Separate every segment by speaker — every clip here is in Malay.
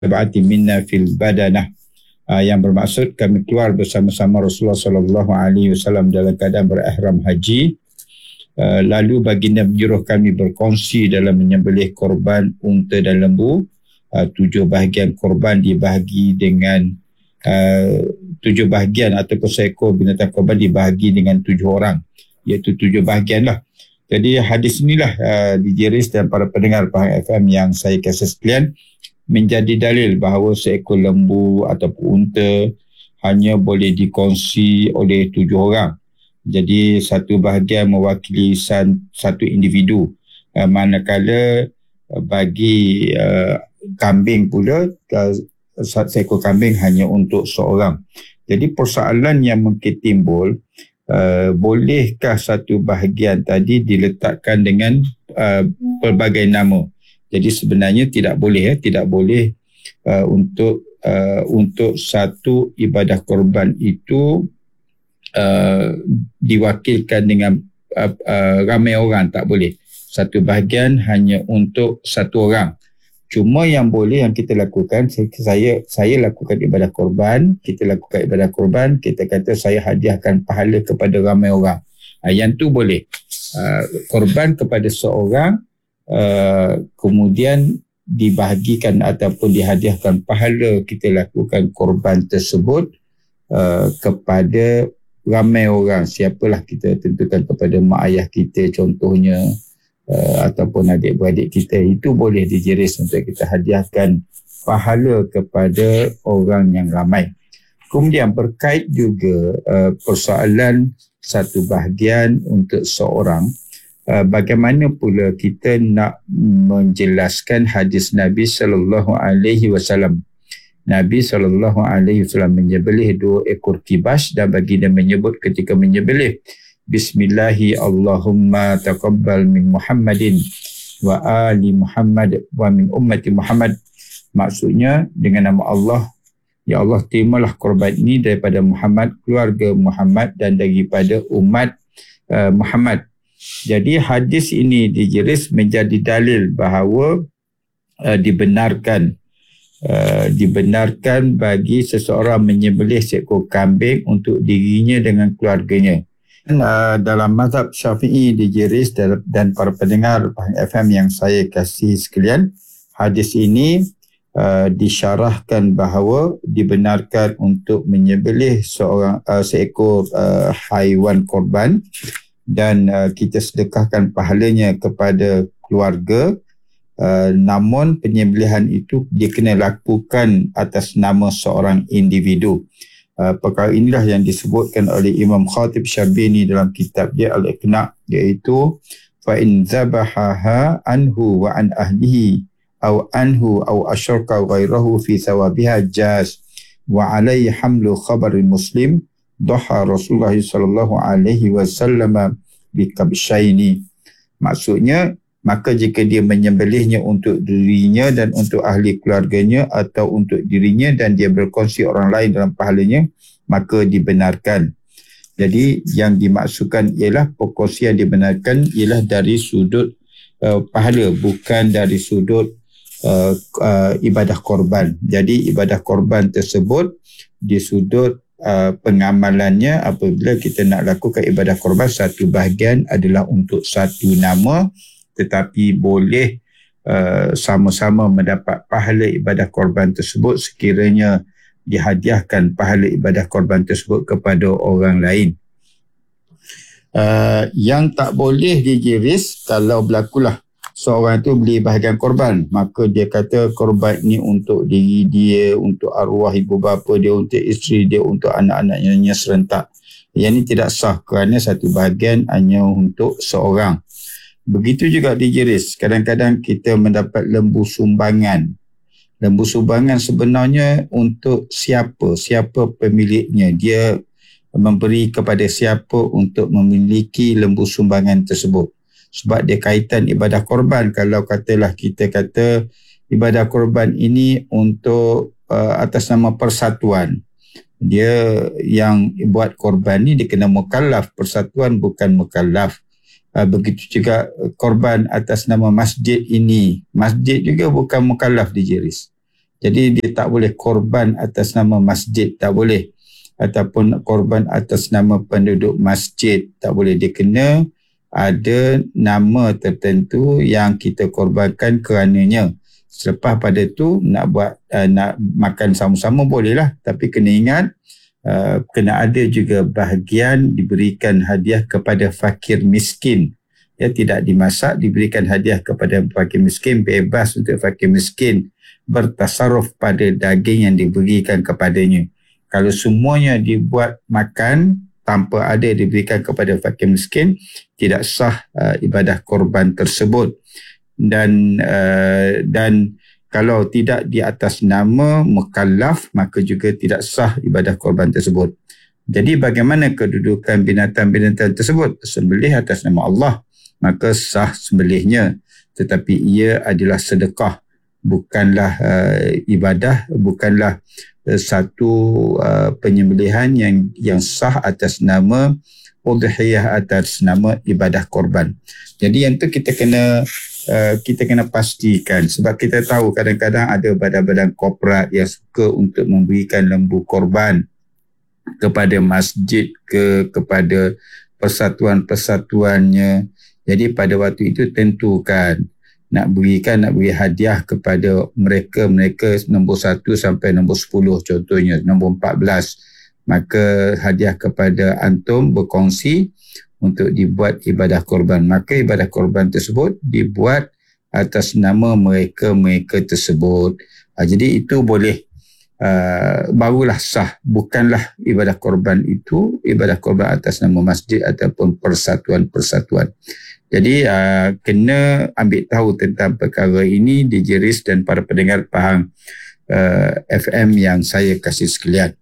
Speaker 1: Ba'ati minna fil badanah, yang bermaksud kami keluar bersama-sama Rasulullah sallallahu alaihi wasallam dalam keadaan berihram haji. Lalu baginda menyuruh kami berkongsi dalam menyembelih korban unta dan lembu. 7 bahagian korban dibahagi dengan 7 bahagian ataupun seekor binatang korban dibahagi dengan 7 orang, iaitu 7 bahagian lah. Jadi hadis inilah dijeris dan para pendengar Pahang FM yang saya kasih sekalian, menjadi dalil bahawa seekor lembu ataupun unta hanya boleh dikongsi oleh 7 orang. Jadi satu bahagian mewakili satu individu. Manakala bagi kambing pula, seekor kambing hanya untuk seorang. Jadi persoalan yang mungkin timbul, bolehkah satu bahagian tadi diletakkan dengan pelbagai nama? Jadi sebenarnya tidak boleh, tidak boleh untuk satu ibadah korban itu diwakilkan dengan ramai orang, tak boleh. Satu bahagian hanya untuk satu orang. Cuma yang boleh yang kita lakukan, saya lakukan ibadah korban, kita lakukan ibadah korban, kita kata saya hadiahkan pahala kepada ramai orang. Yang tu boleh. Korban kepada seorang, kemudian dibahagikan ataupun dihadiahkan pahala kita lakukan korban tersebut kepada ramai orang. Siapalah kita tentukan, kepada mak ayah kita contohnya, ataupun adik-beradik kita, itu boleh dijeris untuk kita hadiahkan pahala kepada orang yang ramai. Kemudian berkait juga persoalan satu bahagian untuk seorang. Bagaimana pula kita nak menjelaskan hadis Nabi sallallahu alaihi wasallam. Nabi sallallahu alaihi wasallam menyembelih 2 ekor kibas dan baginda menyebut ketika menyembelih, Bismillahi Allahumma taqabbal min Muhammadin wa ali Muhammad wa min ummati Muhammad. Maksudnya dengan nama Allah, ya Allah terimalah korban ini daripada Muhammad, keluarga Muhammad dan daripada umat Muhammad. Jadi hadis ini dijeris menjadi dalil bahawa dibenarkan bagi seseorang menyembelih seekor kambing untuk dirinya dengan keluarganya. Dalam mazhab Syafi'i dijeris dan para pendengar FM yang saya kasih sekalian, hadis ini disyarahkan bahawa dibenarkan untuk menyembelih seekor haiwan korban dan kita sedekahkan pahalanya kepada keluarga. Namun penyembelihan itu dia kena lakukan atas nama seorang individu. Perkara inilah yang disebutkan oleh Imam Khatib Syarbini dalam kitab dia Al-Iqna', iaitu fa in zabahaha anhu wa an ahlihi aw anhu aw asyraka ghairahu fi thawabiha jaz wa alayhi hamlu khabar Muslim dhaha Rasulullah sallallahu alaihi wasallam bi kabshaini. Maksudnya, maka jika dia menyembelihnya untuk dirinya dan untuk ahli keluarganya atau untuk dirinya dan dia berkongsi orang lain dalam pahalanya, maka dibenarkan. Jadi yang dimaksudkan ialah perkongsian dibenarkan ialah dari sudut pahala, bukan dari sudut ibadah korban. Jadi ibadah korban tersebut di sudut pengamalannya, apabila kita nak lakukan ibadah korban, satu bahagian adalah untuk satu nama, tetapi boleh sama-sama mendapat pahala ibadah korban tersebut sekiranya dihadiahkan pahala ibadah korban tersebut kepada orang lain. Yang tak boleh dijeris kalau berlakulah seorang itu beli bahagian korban, maka dia kata korban ni untuk diri dia, untuk arwah ibu bapa dia, untuk isteri dia, untuk anak-anaknya serentak. Yang ini tidak sah kerana satu bahagian hanya untuk seorang. Begitu juga dijeris. Kadang-kadang kita mendapat lembu sumbangan. Lembu sumbangan sebenarnya untuk siapa? Siapa pemiliknya? Dia memberi kepada siapa untuk memiliki lembu sumbangan tersebut? Sebab dia kaitan ibadah korban. Kalau katalah kita kata ibadah korban ini untuk atas nama persatuan. Dia yang buat korban ni dia kena mukallaf. Persatuan bukan mukallaf. Begitu juga korban atas nama masjid ini. Masjid juga bukan mukallaf dijeris. Jadi dia tak boleh korban atas nama masjid, tak boleh. Ataupun korban atas nama penduduk masjid, tak boleh. Dia kena ada nama tertentu yang kita korbankan kerananya. Selepas pada tu nak buat nak makan sama-sama bolehlah, tapi kena ingat kena ada juga bahagian diberikan hadiah kepada fakir miskin. Ya, tidak dimasak, diberikan hadiah kepada fakir miskin, bebas untuk fakir miskin bertasarruf pada daging yang diberikan kepadanya. Kalau semuanya dibuat makan tanpa ada diberikan kepada fakir miskin, tidak sah ibadah korban tersebut. Dan kalau tidak di atas nama mukallaf, maka juga tidak sah ibadah korban tersebut. Jadi bagaimana kedudukan binatang-binatang tersebut? Sembelih atas nama Allah, maka sah sembelihnya. Tetapi ia adalah sedekah, bukanlah ibadah, bukanlah satu penyembelihan yang sah atas nama udhiyah, atas nama ibadah korban. Jadi yang tu kita kena pastikan, sebab kita tahu kadang-kadang ada badan-badan korporat yang suka untuk memberikan lembu korban kepada masjid kepada persatuan-persatuannya. Jadi pada waktu itu tentukan nak beri hadiah kepada mereka nombor 1 sampai nombor 10, contohnya nombor 14. Maka hadiah kepada antum berkongsi untuk dibuat ibadah korban. Maka ibadah korban tersebut dibuat atas nama mereka tersebut. Jadi itu boleh, barulah sah. Bukanlah ibadah korban itu ibadah korban atas nama masjid ataupun persatuan-persatuan. Jadi kena ambil tahu tentang perkara ini Dijeris dan para pendengar Pahang FM yang saya kasih sekalian.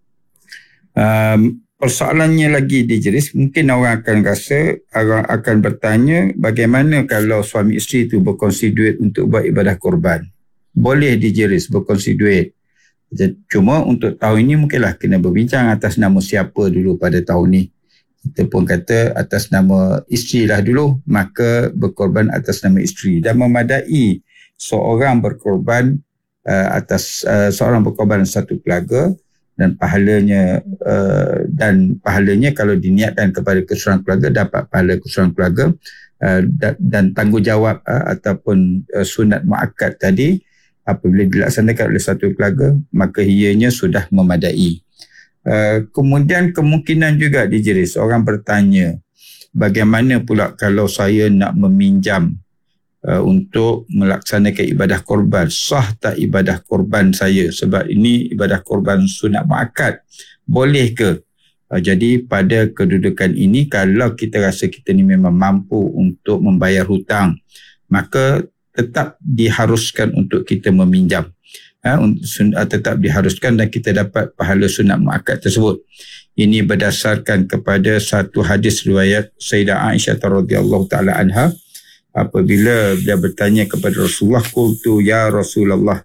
Speaker 1: Persoalannya lagi Dijeris, mungkin orang akan bertanya, bagaimana kalau suami isteri itu berkongsi duit untuk buat ibadah korban? Boleh Dijeris berkongsi duit. Cuma untuk tahun ini mungkinlah kena berbincang atas nama siapa dulu pada tahun ni. Kita pun kata atas nama isteri lah dulu, maka berkorban atas nama isteri. Dan memadai seorang berkorban seorang berkorban satu keluarga, dan pahalanya kalau diniatkan kepada keseluruhan keluarga dapat pahala keseluruhan keluarga, dan tanggungjawab ataupun sunat muakkad tadi apabila dilaksanakan oleh satu keluarga, maka ianya sudah memadai. Kemudian kemungkinan juga Dijeris, orang bertanya, bagaimana pula kalau saya nak meminjam untuk melaksanakan ibadah korban? Sah tak ibadah korban saya? Sebab ini ibadah korban sunat muakkad. Boleh ke? Jadi pada kedudukan ini, kalau kita rasa kita ni memang mampu untuk membayar hutang, maka tetap diharuskan untuk kita meminjam. Tetap diharuskan dan kita dapat pahala sunat muakkad tersebut. Ini berdasarkan kepada satu hadis riwayat Sayyidah Aisyah radhiyallahu taala anha, apabila dia bertanya kepada Rasulullah, qultu ya Rasulullah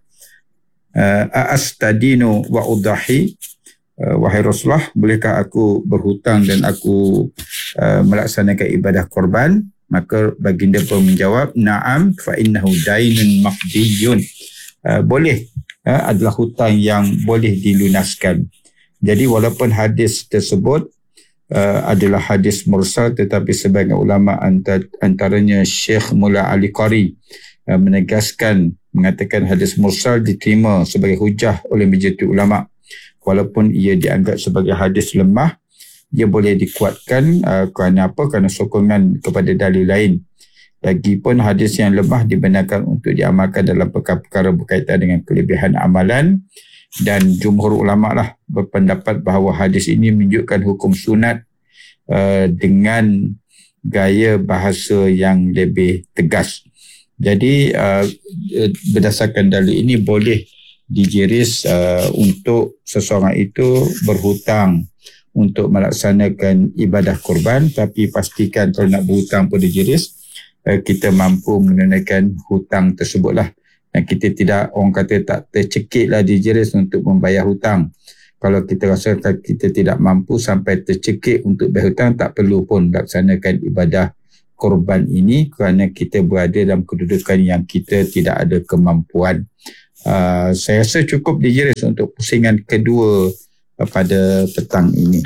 Speaker 1: astadinu wa udahi, wahai Rasulullah, bolehkah aku berhutang dan aku melaksanakan ibadah korban? Maka baginda pun menjawab, na'am fa innahu dainun maqdiyun. Boleh, adalah hutang yang boleh dilunaskan. Jadi walaupun hadis tersebut adalah hadis mursal, tetapi sebagian ulama antaranya Syekh Mullah Ali Qari mengatakan hadis mursal diterima sebagai hujah oleh majoriti ulama. Walaupun ia dianggap sebagai hadis lemah, ia boleh dikuatkan kerana apa? Kerana sokongan kepada dalil lain. Lagipun hadis yang lemah dibenarkan untuk diamalkan dalam perkara-perkara berkaitan dengan kelebihan amalan, dan jumhur ulama lah berpendapat bahawa hadis ini menunjukkan hukum sunat dengan gaya bahasa yang lebih tegas. Jadi berdasarkan dalil ini boleh Dijeris untuk seseorang itu berhutang untuk melaksanakan ibadah korban, tapi pastikan kalau nak berhutang pun Dijeris, kita mampu menunaikan hutang tersebutlah. Dan kita tidak, orang kata tak tercekik lah Dijeris untuk membayar hutang. Kalau kita rasa kita tidak mampu sampai tercekik untuk bayar hutang, tak perlu pun laksanakan ibadah korban ini, kerana kita berada dalam kedudukan yang kita tidak ada kemampuan. Saya rasa cukup dijeris untuk pusingan kedua pada petang ini.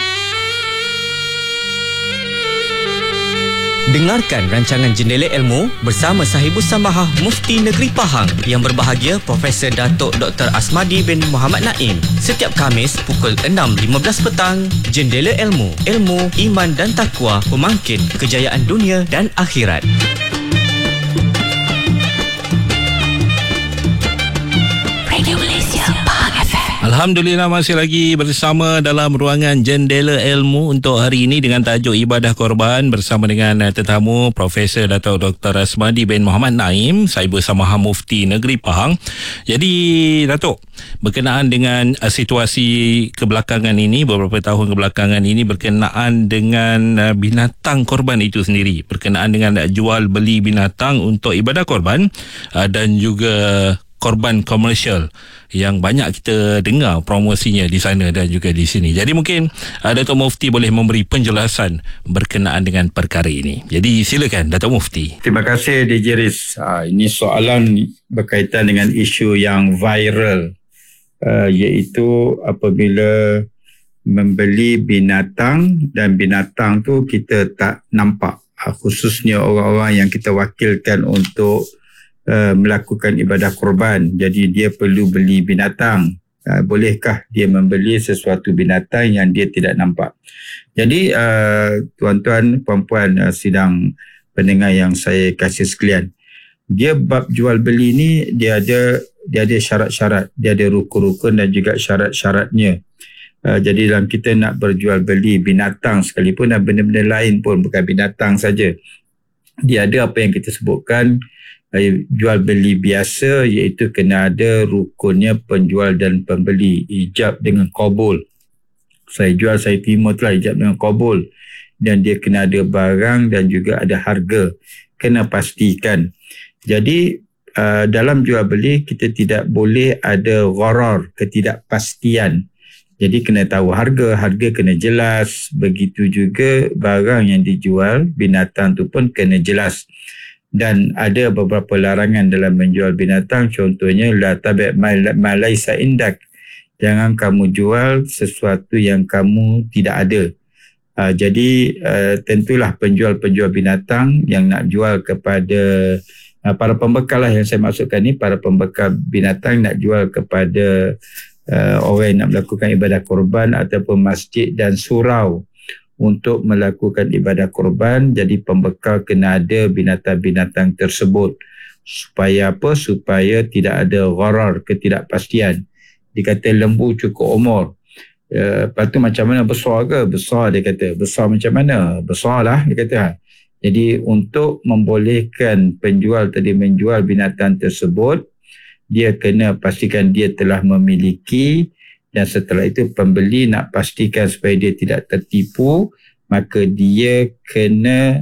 Speaker 2: Dengarkan rancangan Jendela Ilmu bersama Sahibus Samahah Mufti Negeri Pahang yang berbahagia Profesor Datuk Dr. Asmadi bin Muhammad Naim setiap Khamis pukul 6.15 petang. Jendela Ilmu, ilmu, iman dan takwa pemangkin kejayaan dunia dan akhirat.
Speaker 3: Alhamdulillah, masih lagi bersama dalam ruangan Jendela Ilmu untuk hari ini dengan tajuk Ibadah Korban bersama dengan tetamu Profesor Datuk Dr. Asmadi bin Muhammad Naim, Sahibus Samahah Mufti Negeri Pahang. Jadi Datuk, berkenaan dengan situasi kebelakangan ini, beberapa tahun kebelakangan ini berkenaan dengan binatang korban itu sendiri, berkenaan dengan jual beli binatang untuk ibadah korban dan juga korban komersial yang banyak kita dengar promosinya di sana dan juga di sini. Jadi mungkin Datuk Mufti boleh memberi penjelasan berkenaan dengan perkara ini. Jadi silakan Datuk Mufti.
Speaker 1: Terima kasih DJ Riz. Ini soalan berkaitan dengan isu yang viral, iaitu apabila membeli binatang dan binatang tu kita tak nampak, khususnya orang-orang yang kita wakilkan untuk melakukan ibadah korban. Jadi dia perlu beli binatang. Bolehkah dia membeli sesuatu binatang yang dia tidak nampak? Jadi tuan-tuan, puan-puan sidang pendengar yang saya kasih sekalian, dia bab jual beli ni dia ada syarat-syarat, dia ada rukun-rukun dan juga syarat-syaratnya. Jadi dalam kita nak berjual beli binatang sekalipun dan benda-benda lain pun, bukan binatang saja, dia ada apa yang kita sebutkan jual beli biasa, iaitu kena ada rukunnya penjual dan pembeli, ijab dengan qabul. Saya jual, saya terima telah, ijab dengan qabul, dan dia kena ada barang dan juga ada harga, kena pastikan. Jadi dalam jual beli kita tidak boleh ada gharar, ketidakpastian. Jadi kena tahu harga kena jelas. Begitu juga barang yang dijual, binatang tu pun kena jelas. Dan ada beberapa larangan dalam menjual binatang, contohnya la tabi' ma laysa indak, jangan kamu jual sesuatu yang kamu tidak ada. Jadi tentulah penjual-penjual binatang yang nak jual kepada para pembekal lah yang saya maksudkan ni, para pembekal binatang nak jual kepada orang yang nak melakukan ibadah korban ataupun masjid dan surau untuk melakukan ibadah korban. Jadi pembekal kena ada binatang-binatang tersebut. Supaya apa? Supaya tidak ada gharar, ketidakpastian. Dikata lembu cukup umur. Lepas tu macam mana, besar ke? Besar, dia kata. Besar macam mana? Besar lah, dia kata. Jadi untuk membolehkan penjual tadi menjual binatang tersebut, dia kena pastikan dia telah memiliki. Dan setelah itu pembeli nak pastikan supaya dia tidak tertipu, maka dia kena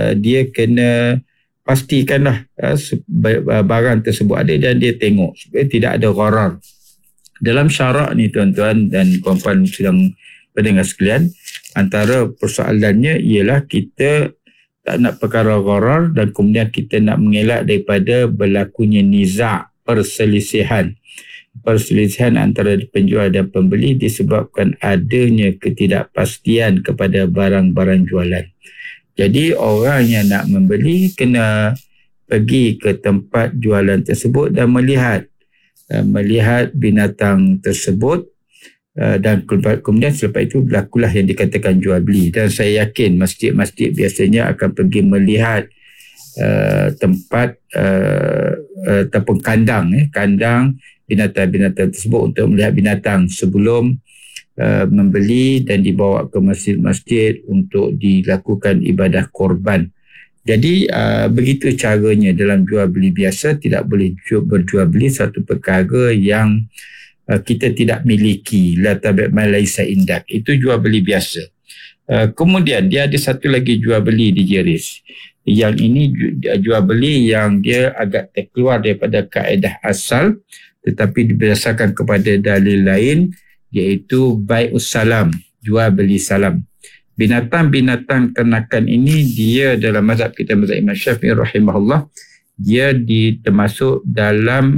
Speaker 1: pastikanlah barang tersebut ada dan dia tengok supaya tidak ada gharar. Dalam syarak ni tuan-tuan dan puan-puan sedang pendengar sekalian, antara persoalannya ialah kita tak nak perkara gharar dan kemudian kita nak mengelak daripada berlakunya niza', perselisihan antara penjual dan pembeli disebabkan adanya ketidakpastian kepada barang-barang jualan. Jadi orang yang nak membeli kena pergi ke tempat jualan tersebut dan melihat binatang tersebut, dan kemudian selepas itu berlakulah yang dikatakan jual beli. Dan saya yakin masjid-masjid biasanya akan pergi melihat tempat ataupun kandang binatang-binatang tersebut untuk melihat binatang sebelum membeli dan dibawa ke masjid-masjid untuk dilakukan ibadah korban. Jadi begitu caranya dalam jual beli biasa. Tidak boleh berjual beli satu perkara yang kita tidak miliki. La tabi' ma laysa indak. Itu jual beli biasa. Kemudian dia ada satu lagi jual beli di Jeris. Yang ini jual beli yang dia agak terkeluar daripada kaedah asal, tetapi berdasarkan kepada dalil lain, iaitu bai'us salam, jual beli salam. Binatang-binatang ternakan ini dia dalam mazhab kita, mazhab Imam Syafi'i rahimahullah, dia termasuk dalam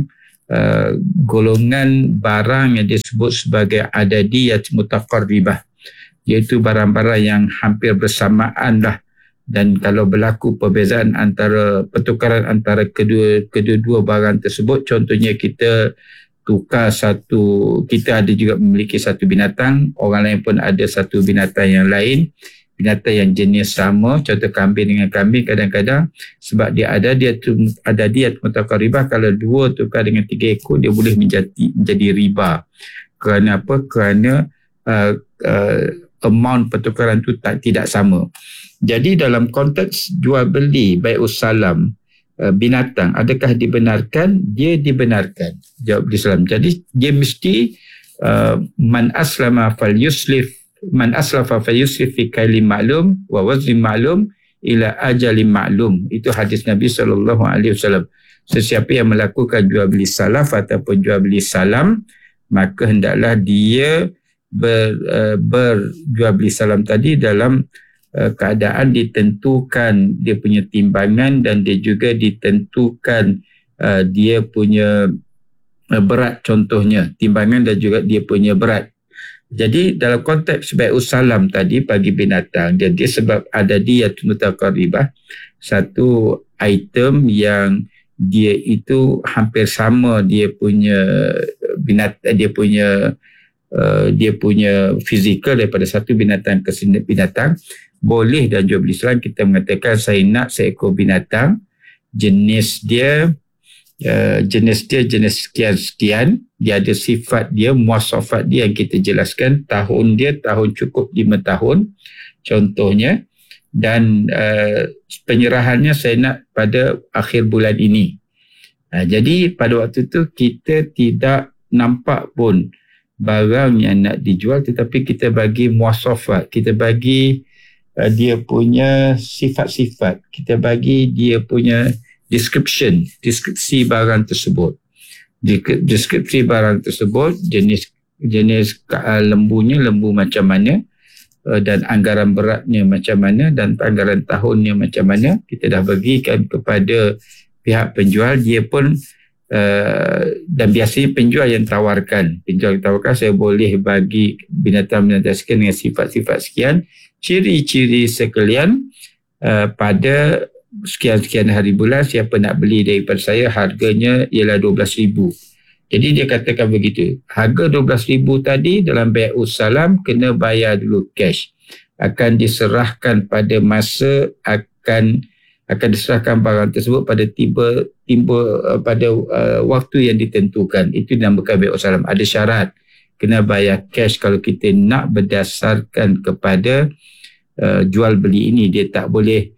Speaker 1: golongan barang yang disebut sebagai adadiyat mutaqarribah, iaitu barang-barang yang hampir bersamaan lah. Dan kalau berlaku perbezaan antara pertukaran antara kedua-dua barang tersebut, contohnya kita tukar kita ada juga memiliki satu binatang, orang lain pun ada satu binatang yang lain, binatang yang jenis sama, contoh kambing dengan kambing, kadang-kadang sebab dia ada dia mutaqarribah, kalau 2 tukar dengan 3 ekor dia boleh menjadi riba. Kerana apa? Kerana amount pertukaran itu tidak sama. Jadi dalam konteks jual beli bai'us salam binatang, adakah dibenarkan? Dia dibenarkan, jawab Islam. Jadi dia mesti man aslafa falyuslif fi kailin ma'lum wa waznin ma'lum ila ajalin ma'lum. Itu hadis Nabi SAW. Sesiapa yang melakukan jual beli salaf ataupun jual beli salam, maka hendaklah dia berjual beli salam tadi dalam keadaan ditentukan dia punya timbangan, dan dia juga ditentukan dia punya berat, contohnya timbangan dan juga dia punya berat. Jadi dalam konteks bai'us salam tadi bagi binatang, jadi sebab adadiyat mutaqarribah, satu item yang dia itu hampir sama dia punya binatang, dia punya fizikal daripada satu binatang ke binatang, boleh. Dan jual beli Islam kita mengatakan saya nak seekor binatang, jenis dia jenis sekian-sekian, dia ada sifat dia, muasafat dia yang kita jelaskan, tahun cukup 5 tahun contohnya, dan penyerahannya saya nak pada akhir bulan ini. Jadi pada waktu itu kita tidak nampak pun barang yang nak dijual, tetapi kita bagi muasafat, kita bagi dia punya sifat-sifat, kita bagi dia punya deskripsi barang tersebut. Deskripsi barang tersebut, jenis lembunya, lembu macam mana, dan anggaran beratnya macam mana, dan anggaran tahunnya macam mana, kita dah bagikan kepada pihak penjual. Dia pun dan biasanya penjual yang tawarkan, saya boleh bagi binatang-binatang sekian dengan sifat-sifat sekian, ciri-ciri sekalian, pada sekian-sekian hari bulan, siapa nak beli daripada saya, harganya ialah 12,000. Jadi dia katakan begitu, harga 12,000 tadi dalam bai'us salam kena bayar dulu cash, akan diserahkan pada masa akan diserahkan barang tersebut pada tiba pada waktu yang ditentukan. Itu dinamakan bai'us salam. Ada syarat, kena bayar cash kalau kita nak berdasarkan kepada jual beli ini. Dia tak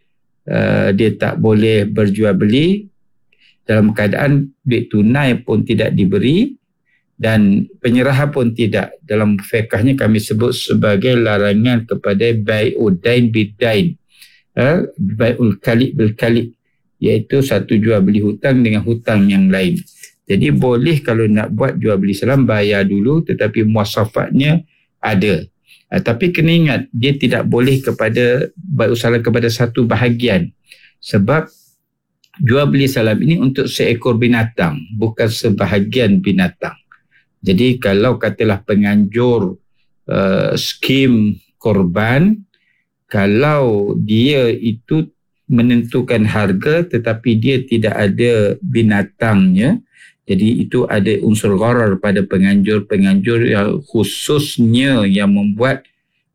Speaker 1: boleh berjual beli dalam keadaan duit tunai pun tidak diberi dan penyerahan pun tidak. Dalam fiqhnya kami sebut sebagai larangan kepada bai'ud dain bidain, bai'ul kalib bil kalib, iaitu satu jual beli hutang dengan hutang yang lain. Jadi boleh kalau nak buat jual beli salam bayar dulu, tetapi muasafatnya ada. Tapi kena ingat, dia tidak boleh kepada bai'us salam kepada satu bahagian, sebab jual beli salam ini untuk seekor binatang, bukan sebahagian binatang. Jadi kalau katalah penganjur skim korban, kalau dia itu menentukan harga tetapi dia tidak ada binatangnya, jadi itu ada unsur gharar pada penganjur yang khususnya yang membuat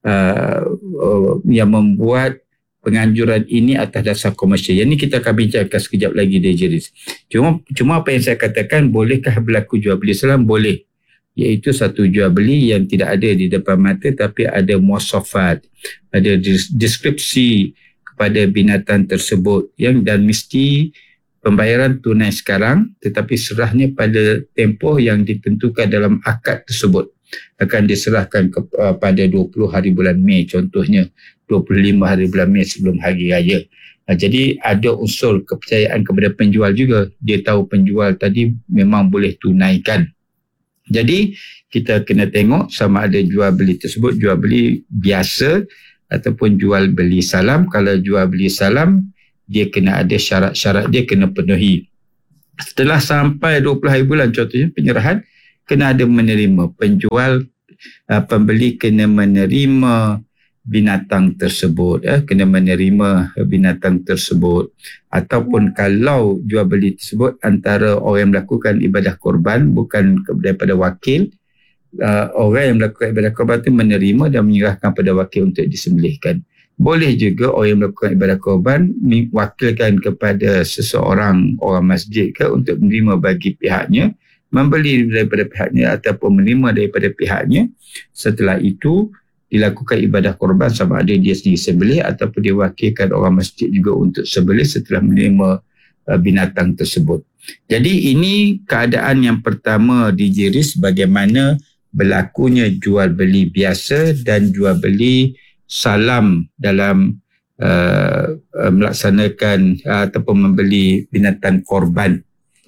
Speaker 1: penganjuran ini atas dasar komersial. Yang ini kita akan bincangkan sekejap lagi dari Jeris. Cuma apa yang saya katakan, bolehkah berlaku jual beli salam? Boleh. Iaitu satu jual beli yang tidak ada di depan mata tapi ada muasafat, ada deskripsi kepada binatang tersebut, dan mesti pembayaran tunai sekarang tetapi serahnya pada tempoh yang ditentukan dalam akad tersebut. Akan diserahkan pada 20 hari bulan Mei contohnya, 25 hari bulan Mei sebelum hari raya. Jadi ada unsur kepercayaan kepada penjual juga. Dia tahu penjual tadi memang boleh tunaikan. Jadi kita kena tengok sama ada jual beli tersebut jual beli biasa ataupun jual beli salam. Kalau jual beli salam, dia kena ada syarat-syarat dia kena penuhi. Setelah sampai 20 hari bulan contohnya penyerahan, kena ada menerima penjual, pembeli kena menerima binatang tersebut, kena menerima binatang tersebut. Ataupun kalau jual beli tersebut antara orang yang melakukan ibadah korban bukan daripada wakil, orang yang melakukan ibadah korban itu menerima dan menyerahkan pada wakil untuk disembelihkan. Boleh juga orang yang melakukan ibadah korban wakilkan kepada seseorang orang masjid ke untuk menerima bagi pihaknya, membeli daripada pihaknya ataupun menerima daripada pihaknya. Setelah itu dilakukan ibadah korban sama ada dia sendiri sembelih ataupun diwakilkan orang masjid juga untuk sembelih setelah menerima binatang tersebut. Jadi ini keadaan yang pertama di JIRIS, bagaimana berlakunya jual beli biasa dan jual beli salam dalam melaksanakan ataupun membeli binatang korban.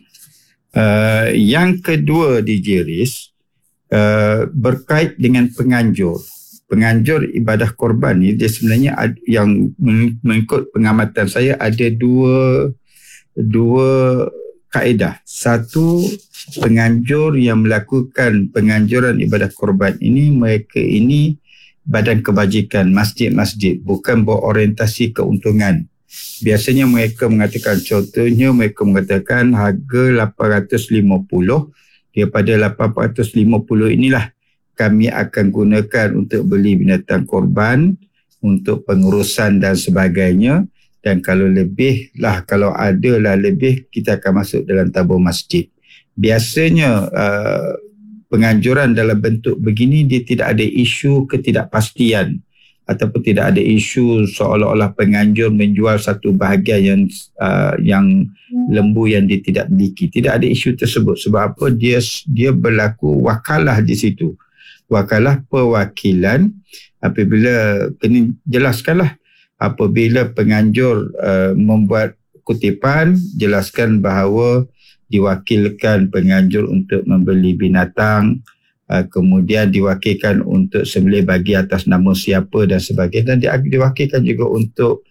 Speaker 1: Yang kedua di JIRIS berkait dengan penganjur. Penganjur ibadah korban ni dia sebenarnya yang mengikut pengamatan saya ada dua kaedah. Satu, penganjur yang melakukan penganjuran ibadah korban ini, mereka ini badan kebajikan, masjid-masjid, bukan berorientasi keuntungan. Biasanya mereka mengatakan, contohnya mereka mengatakan harga 850, daripada 850 inilah kami akan gunakan untuk beli binatang korban, untuk pengurusan dan sebagainya. Dan kalau lebih lah, kalau ada lah lebih, kita akan masuk dalam tabung masjid. Biasanya penganjuran dalam bentuk begini dia tidak ada isu ketidakpastian ataupun tidak ada isu seolah-olah penganjur menjual satu bahagian yang lembu yang dia tidak miliki. Tidak ada isu tersebut. Sebab apa? Dia berlaku wakalah di situ. Wakalah perwakilan. Apabila kena jelaskanlah, apabila penganjur membuat kutipan, jelaskan bahawa diwakilkan penganjur untuk membeli binatang, kemudian diwakilkan untuk sembelih bagi atas nama siapa dan sebagainya, dan diwakilkan juga untuk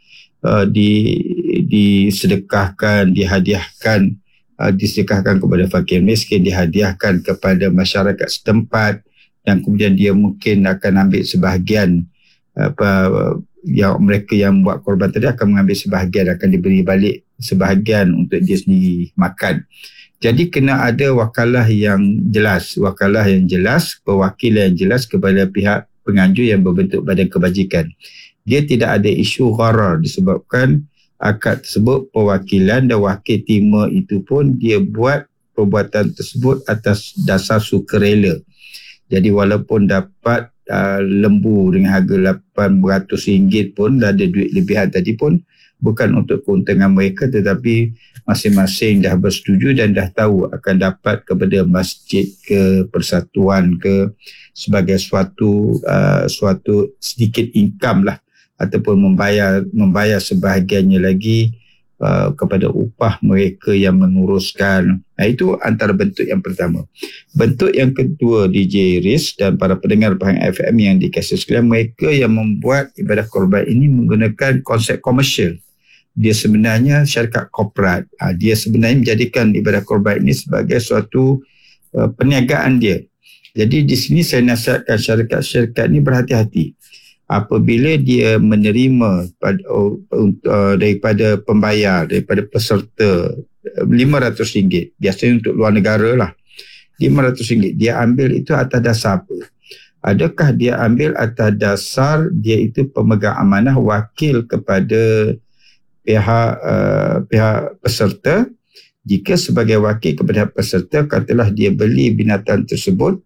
Speaker 1: disedekahkan, dihadiahkan, disedekahkan kepada fakir miskin, dihadiahkan kepada masyarakat setempat, dan kemudian dia mungkin akan ambil sebahagian yang mereka yang buat korban tadi akan mengambil sebahagian, akan diberi balik sebahagian untuk dia sendiri makan. Jadi kena ada wakalah yang jelas, perwakilan yang jelas kepada pihak penganjur yang berbentuk badan kebajikan. Dia tidak ada isu gharar disebabkan akad tersebut perwakilan dan wakil timah itu pun dia buat perbuatan tersebut atas dasar sukarela. Jadi walaupun dapat lembu dengan harga RM800 pun, dah ada duit lebihan tadi pun, bukan untuk keuntungan mereka, tetapi masing-masing dah bersetuju dan dah tahu akan dapat kepada masjid ke persatuan ke sebagai suatu sedikit income lah, ataupun membayar sebahagiannya lagi kepada upah mereka yang menguruskan. Itu antara bentuk yang pertama. Bentuk yang kedua di JIRIS dan para pendengar Pahang FM yang dikasihi sekalian, mereka yang membuat ibadah korban ini menggunakan konsep komersial. Dia sebenarnya syarikat korporat. Dia sebenarnya menjadikan ibadah korban ini sebagai suatu perniagaan dia. Jadi di sini saya nasihatkan syarikat-syarikat ini berhati-hati. Apabila dia menerima daripada pembayar, daripada peserta RM500, biasanya untuk luar negara lah, RM500, dia ambil itu atas dasar apa? Adakah dia ambil atas dasar dia itu pemegang amanah, wakil kepada pihak peserta? Jika sebagai wakil kepada peserta, katalah dia beli binatang tersebut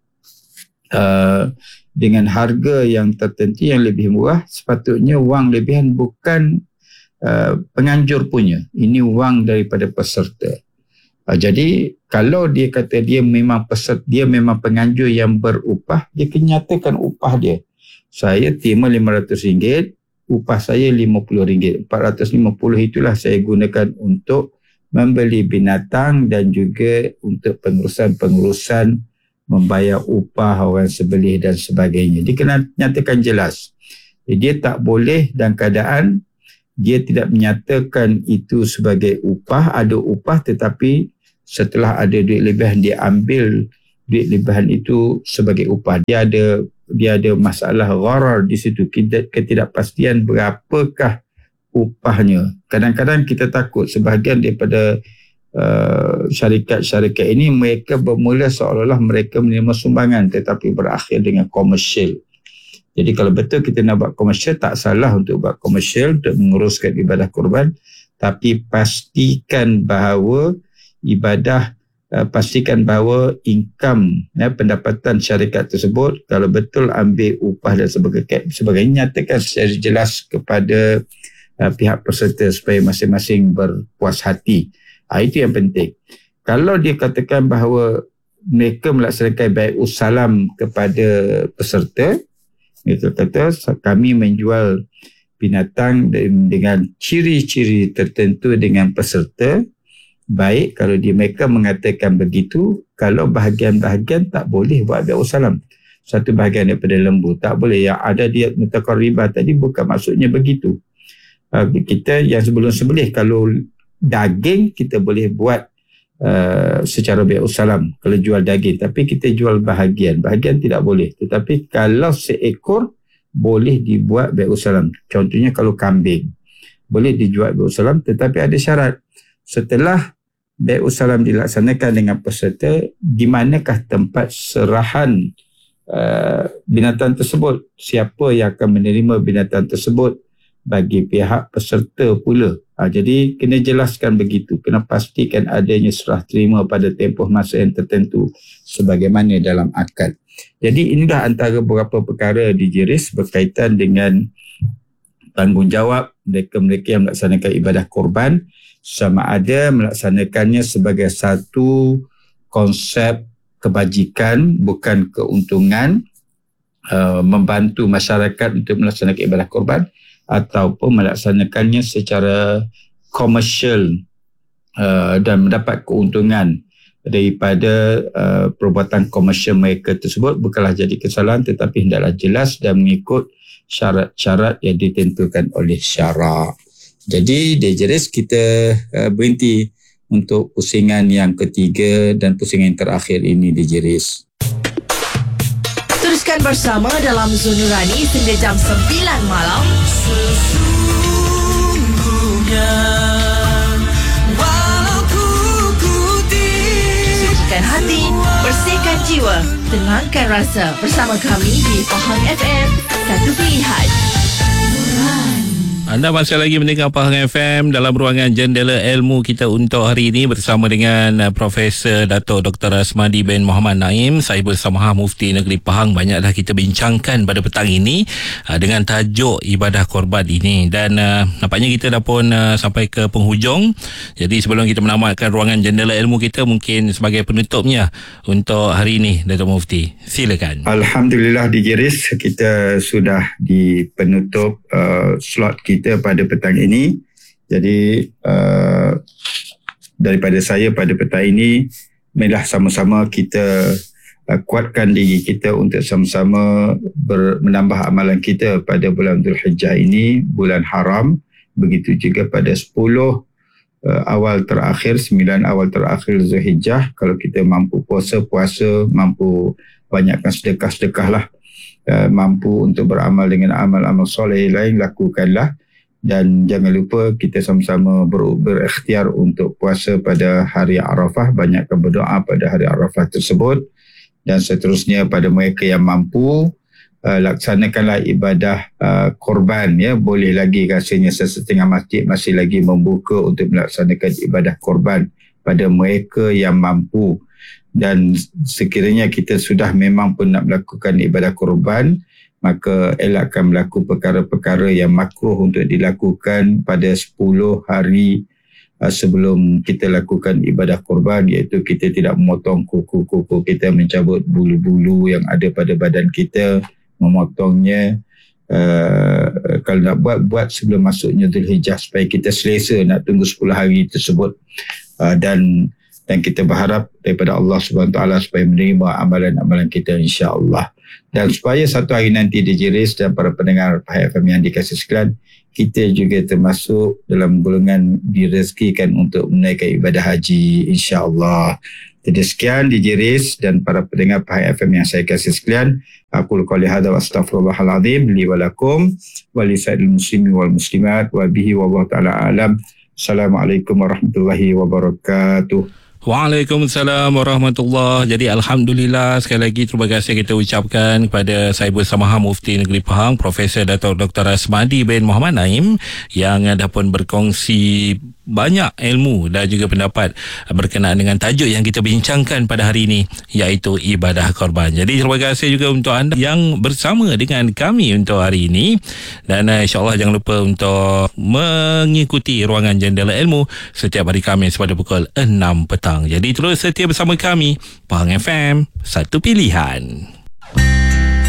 Speaker 1: dengan harga yang tertentu yang lebih murah, sepatutnya wang lebihan bukan penganjur punya, ini wang daripada peserta. Jadi kalau dia kata dia memang peserta, dia memang penganjur yang berupah, dia kena nyatakan upah dia. Saya terima RM500, upah saya RM50, RM450 itulah saya gunakan untuk membeli binatang dan juga untuk pengurusan membayar upah orang sebelih dan sebagainya. Dia kena nyatakan jelas. Dia tak boleh dalam keadaan dia tidak menyatakan itu sebagai upah, ada upah tetapi setelah ada duit lebihan dia ambil duit lebihan itu sebagai upah. Dia ada masalah gharar di situ, ketidakpastian berapakah upahnya. Kadang-kadang kita takut sebahagian daripada syarikat-syarikat ini mereka bermula seolah-olah mereka menerima sumbangan tetapi berakhir dengan komersial. Jadi kalau betul kita nak buat komersial, tak salah untuk buat komersial untuk menguruskan ibadah kurban, tapi pastikan bahawa income pendapatan syarikat tersebut kalau betul ambil upah dan sebagainya, nyatakan secara jelas kepada pihak peserta supaya masing-masing berpuas hati. Itu yang penting. Kalau dia katakan bahawa mereka melaksanakan bai'us salam kepada peserta, mereka kata kami menjual binatang dengan ciri-ciri tertentu dengan peserta, baik kalau mereka mengatakan begitu. Kalau bahagian-bahagian tak boleh buat bai'us salam, satu bahagian daripada lembu tak boleh. Yang ada dia mutaqarribah tadi bukan maksudnya begitu. Kita yang sebelum sembelih, kalau daging kita boleh buat secara bai'us salam kalau jual daging, tapi kita jual bahagian tidak boleh. Tetapi kalau seekor boleh dibuat bai'us salam. Contohnya kalau kambing boleh dijual bai'us salam, tetapi ada syarat. Setelah bai'us salam dilaksanakan dengan peserta, di manakah tempat serahan binatang tersebut, siapa yang akan menerima binatang tersebut, bagi pihak peserta pula. Jadi kena jelaskan begitu, kena pastikan adanya serah terima pada tempoh masa yang tertentu sebagaimana dalam akad. Jadi inilah antara beberapa perkara di JIRIS berkaitan dengan tanggungjawab mereka-mereka yang melaksanakan ibadah korban, sama ada melaksanakannya sebagai satu konsep kebajikan, bukan keuntungan, membantu masyarakat untuk melaksanakan ibadah korban, ataupun melaksanakannya secara komersial dan mendapat keuntungan daripada perbuatan komersial mereka tersebut. Bukanlah jadi kesalahan, tetapi hendaklah jelas dan mengikut syarat-syarat yang ditentukan oleh syarak. Jadi di JIRIS kita berhenti untuk pusingan yang ketiga dan pusingan yang terakhir ini di JIRIS.
Speaker 4: Teruskan bersama dalam Zon Nurani hingga jam 9 malam. Sesungguhnya walau ku putih, sucikan hati, bersihkan jiwa, tenangkan rasa bersama kami di Pahang FM, satu pilihan.
Speaker 3: Anda masih lagi mendengar Pahang FM dalam ruangan Jendela Ilmu kita untuk hari ini bersama dengan Profesor Dato' Dr. Asmadi bin Mohamed Naim, Sahibul Samahah Mufti Negeri Pahang. Banyaklah kita bincangkan pada petang ini dengan tajuk ibadah korban ini, dan nampaknya kita dah pun sampai ke penghujung. Jadi sebelum kita menamatkan ruangan Jendela Ilmu kita, mungkin sebagai penutupnya untuk hari ini, Dato' Mufti, silakan.
Speaker 1: Alhamdulillah di JIRIS kita sudah di penutup slot kita pada petang ini. Jadi daripada saya pada petang ini, marilah sama-sama kita kuatkan diri kita untuk sama-sama menambah amalan kita pada bulan Dzulhijjah ini, bulan haram. Begitu juga pada 10 awal terakhir, 9 awal terakhir Dzulhijjah, kalau kita mampu puasa, mampu banyakkan sedekah lah, mampu untuk beramal dengan amal-amal soleh lain, lakukanlah. Dan jangan lupa kita sama-sama berikhtiar untuk puasa pada hari Arafah, banyakkan berdoa pada hari Arafah tersebut. Dan seterusnya pada mereka yang mampu, laksanakanlah ibadah korban. Boleh lagi rasanya setengah masjid masih lagi membuka untuk melaksanakan ibadah korban pada mereka yang mampu. Dan sekiranya kita sudah memang pun nak melakukan ibadah korban, maka elakkan melakukan perkara-perkara yang makruh untuk dilakukan pada 10 hari sebelum kita lakukan ibadah korban, iaitu kita tidak memotong kuku-kuku kita, mencabut bulu-bulu yang ada pada badan kita, memotongnya. Kalau nak buat sebelum masuknya Dzulhijjah, supaya kita selesa nak tunggu 10 hari tersebut. Dan kita berharap daripada Allah SWT supaya menerima amalan-amalan kita, insya-Allah. Dan supaya satu hari nanti DJRIS dan para pendengar Pahang FM yang dikasih sekalian, kita juga termasuk dalam golongan direzekikan untuk menunaikan ibadah haji, insya-Allah. Jadi sekian DJRIS dan para pendengar Pahang FM yang saya kasih sekalian. Aku qouli hadza wa astaghfirullahalazim li wa lakum wa li sa'iril muslimin wal muslimat wa bihi wallahu taala alam. Assalamualaikum warahmatullahi wabarakatuh.
Speaker 3: Waalaikumsalam warahmatullahi. Jadi alhamdulillah, sekali lagi terima kasih kita ucapkan kepada Sahibul Samaha Mufti Negeri Pahang, Profesor Dato' Dr. Asmadi bin Muhammad Naim, yang dah pun berkongsi banyak ilmu dan juga pendapat berkenaan dengan tajuk yang kita bincangkan pada hari ini, iaitu ibadah korban. Jadi terima kasih juga untuk anda yang bersama dengan kami untuk hari ini, dan insyaAllah jangan lupa untuk mengikuti ruangan Jendela Ilmu setiap hari Khamis pada pukul 6 petang. Jadi terus setia bersama kami, Pahang FM, satu pilihan.